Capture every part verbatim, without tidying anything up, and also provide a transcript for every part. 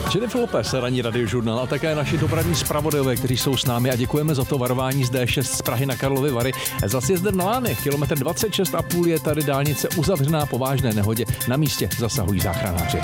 Jennifer Lopez, ranní radiožurnál a také naši dopravní zpravodajové, kteří jsou s námi a děkujeme za to varování z D šest z Prahy na Karlovy Vary. Za sjezdem na Lány, kilometr dvacet šest a půl je tady dálnice uzavřená po vážné nehodě. Na místě zasahují záchranáři.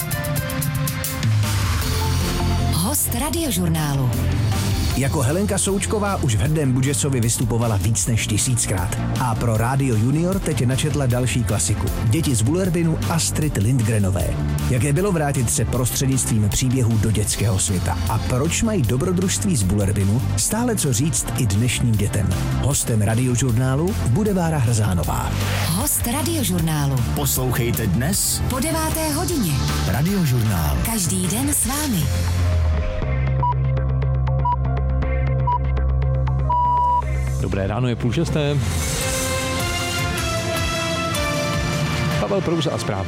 Host radiožurnálu. Jako Helenka Součková už v Hrdém Budžesovi vystupovala víc než tisíckrát. A pro Rádio Junior teď načetla další klasiku. Děti z Bullerbinu Astrid Lindgrenové. Jaké bylo vrátit se prostřednictvím příběhů do dětského světa? A proč mají dobrodružství z Bullerbinu stále co říct i dnešním dětem? Hostem radiožurnálu bude Vára Hrzánová. Host radiožurnálu. Poslouchejte dnes Po deváté hodině. Radiožurnál. Každý den s vámi. Dobré ráno, je půl šesté. Pavel Prouza a zprávy.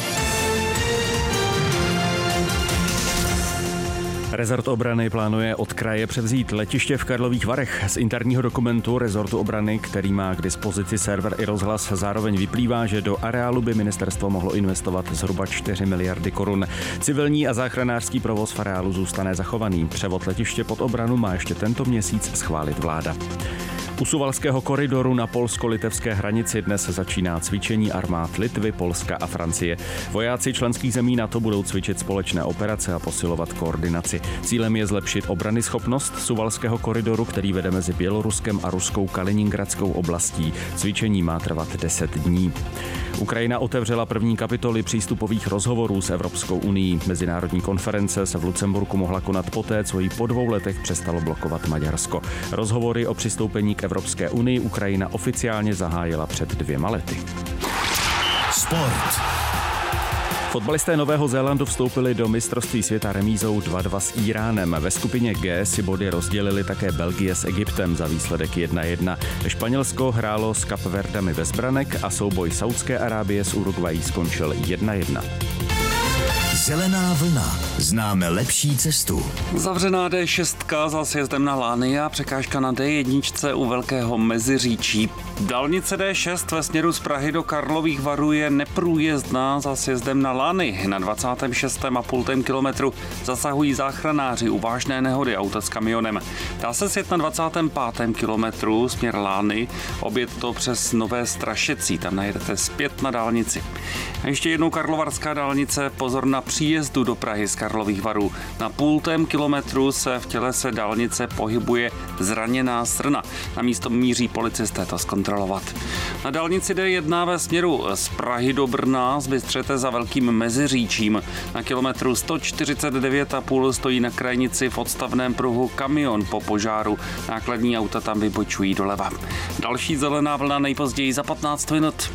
Rezort obrany plánuje od kraje převzít letiště v Karlových Varech. Z interního dokumentu rezortu obrany, který má k dispozici server i rozhlas, zároveň vyplývá, že do areálu by ministerstvo mohlo investovat zhruba čtyři miliardy korun. Civilní a záchranářský provoz v areálu zůstane zachovaný. Převod letiště pod obranu má ještě tento měsíc schválit vláda. U Suwalského koridoru na polsko-litevské hranici dnes začíná cvičení armád Litvy, Polska a Francie. Vojáci členských zemí NATO budou cvičit společné operace a posilovat koordinaci. Cílem je zlepšit obranyschopnost Suwalského koridoru, který vede mezi Běloruskem a ruskou Kaliningradskou oblastí. Cvičení má trvat deset dní. Ukrajina otevřela první kapitoly přístupových rozhovorů s Evropskou unií. Mezinárodní konference se v Lucemburku mohla konat poté, co jí po dvou letech přestalo blokovat Maďarsko. Rozhovory o přistoupení k Evropské unii Ukrajina oficiálně zahájila před dvěma lety. Sport. Fotbalisté Nového Zélandu vstoupili do mistrovství světa remízou dva dva s Íránem. Ve skupině G si body rozdělili také Belgie s Egyptem za výsledek jedna jedna. Španělsko hrálo s Kapverdami bez branek a souboj Saúdské Arábie s Uruguayí skončil jedna jedna. Zelená vlna. Známe lepší cestu. Zavřená D šest za sjezdem na Lány a překážka na D jedna u Velkého Meziříčí. Dálnice D šest ve směru z Prahy do Karlových Varů je neprůjezdná za sjezdem na Lány. Na dvacátém šestém a půl kilometru zasahují záchranáři u vážné nehody auta s kamionem. Dá se sjet na dvacátém pátém kilometru směr Lány, objet to přes Nové Strašecí, tam najedete zpět na dálnici. A ještě jednou karlovarská dálnice, pozor na příjezdu do Prahy z Karlových Varů. Na půltém kilometru se v tělese dálnice pohybuje zraněná srna. Na místo míří policisté to zkontrolovat. Na dálnici D jedna ve směru z Prahy do Brna zbystřete za Velkým Meziříčím. Na kilometru sto čtyřicet devět a půl stojí na krajnici v odstavném pruhu kamion po požáru. Nákladní auta tam vybočují doleva. Další zelená vlna nejpozději za patnáct minut.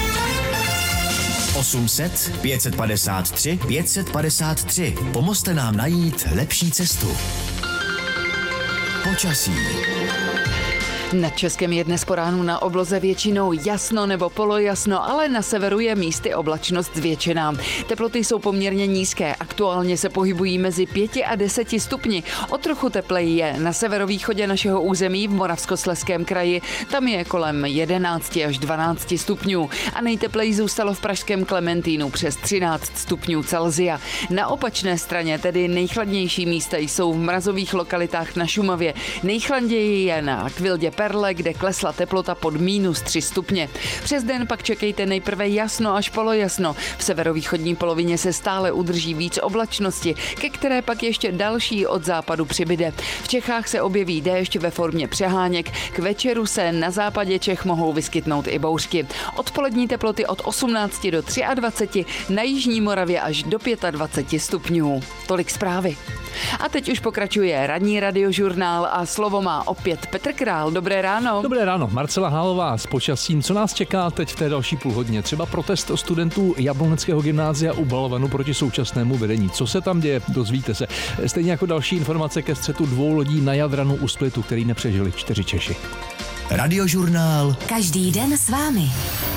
osm set, pět set padesát tři, pět set padesát tři. Pomozte nám najít lepší cestu. Počasí. Nad Českem je dnes po ránu na obloze většinou jasno nebo polojasno, ale na severu je místy oblačnost zvětšená. Teploty jsou poměrně nízké, aktuálně se pohybují mezi pěti a deseti stupni. O trochu tepleji je na severovýchodě našeho území v Moravskoslezském kraji. Tam je kolem jedenácti až dvanácti stupňů a nejtepleji zůstalo v pražském Klementínu přes třináct stupňů Celsia. Na opačné straně, tedy nejchladnější místa, jsou v mrazových lokalitách na Šumavě. Nejchladněji je na Kvildě Perle, kde klesla teplota pod mínus tři stupně. Přes den pak čekejte nejprve jasno až polojasno. V severovýchodní polovině se stále udrží víc oblačnosti, ke které pak ještě další od západu přibyde. V Čechách se objeví déšť ve formě přeháněk. K večeru se na západě Čech mohou vyskytnout i bouřky. Odpolední teploty od osmnácti do dvaceti tři, na jižní Moravě až do dvaceti pěti stupňů. Tolik zprávy. A teď už pokračuje ranní radiožurnál a slovo má opět Petr Král. Dobré ráno. Dobré ráno, Marcela Hálová s počasím. Co nás čeká teď v té další půlhodině? Třeba protest studentů Jabloneckého gymnázia u Balovanu proti současnému vedení. Co se tam děje? Dozvíte se. Stejně jako další informace ke střetu dvou lodí na Jadranu u Splitu, který nepřežili čtyři Češi. Radiožurnál. Každý den s vámi.